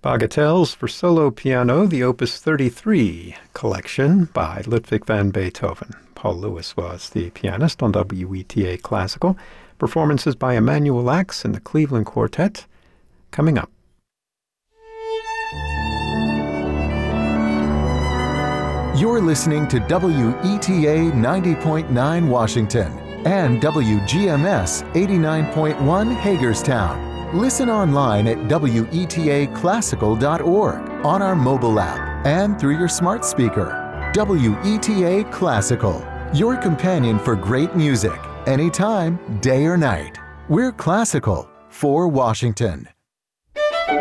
Bagatelles for solo piano, the Opus 33 collection by Ludwig van Beethoven. Paul Lewis was the pianist on WETA Classical. Performances by Emanuel Ax and the Cleveland Quartet coming up. You're listening to WETA 90.9 Washington and WGMS 89.1 Hagerstown. Listen online at WETAclassical.org, on our mobile app, and through your smart speaker. WETA Classical, your companion for great music, anytime, day or night. We're classical for Washington.